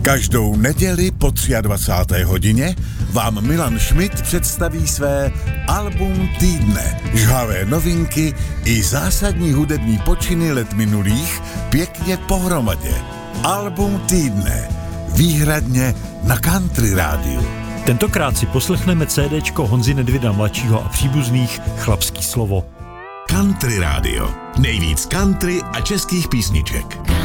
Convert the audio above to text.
Každou neděli po 23. hodině vám Milan Schmidt představí své album týdne, žhavé novinky i zásadní hudební počiny let minulých pěkně pohromadě. Album týdne, výhradně na Country rádiu. Tentokrát si poslechneme CDčko Honzy Nedvěda mladšího a příbuzných Chlapský slovo. Country rádio, nejvíc country a českých písniček.